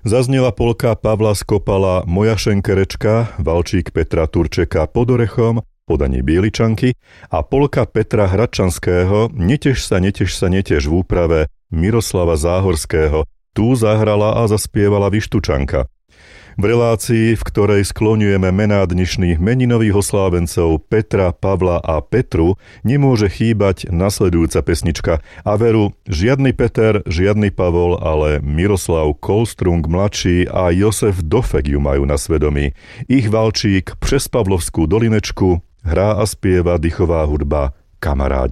Zaznela polka Pavla Skopala Moja šenkerečka, valčík Petra Turčeka Pod orechom, podanie Bieličanky a polka Petra Hradčanského Netež sa, netež v úprave Miroslava Záhorského. Tu zahrala a zaspievala Vyštučanka. V relácii, v ktorej skloňujeme mená dnešných meninových oslávencov Petra, Pavla a Petru, nemôže chýbať nasledujúca pesnička. A veru, žiadny Peter, žiadny Pavol, ale Miroslav Kolstrung mladší a Josef Dofek ju majú na svedomí. Ich valčík Přes Pavlovskú dolinečku hrá a spieva dychová hudba Kamarádi.